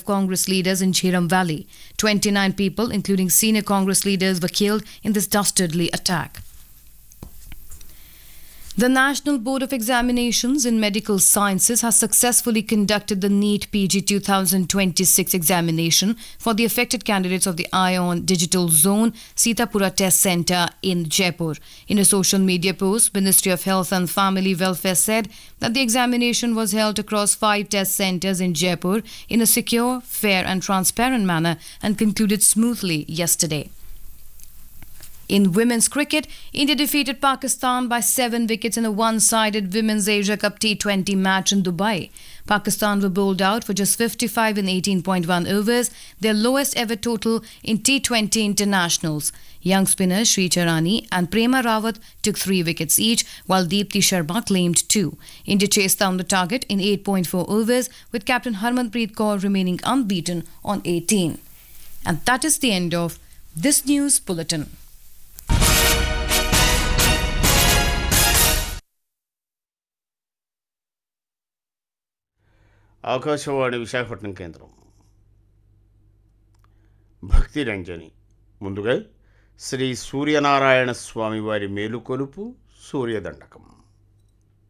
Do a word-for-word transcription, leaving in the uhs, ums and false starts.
Congress leaders in Jhelum Valley. twenty-nine people, including senior Congress leaders, were killed in this dastardly attack. The National Board of Examinations in Medical Sciences has successfully conducted the NEET P G twenty twenty-six examination for the affected candidates of the ION Digital Zone Sitapura Test Centre in Jaipur. In a social media post, Ministry of Health and Family Welfare said that the examination was held across five test centres in Jaipur in a secure, fair and transparent manner and concluded smoothly yesterday. In women's cricket, India defeated Pakistan by seven wickets in a one-sided Women's Asia Cup T twenty match in Dubai. Pakistan were bowled out for just fifty-five in eighteen point one overs, their lowest ever total in T twenty internationals. Young spinners Sri Charani and Prema Rawat took three wickets each, while Deepti Sharma claimed two. India chased down the target in eight point four overs, with captain Harmanpreet Kaur remaining unbeaten on eighteen. And that is the end of this news bulletin. Akashvani Visakhapatnam కేంద్రం. భక్తి రంజని. ముందుగా శ్రీ సూర్యనారాయణ స్వామి వారి మేలుకొలుపు సూర్యదండకం.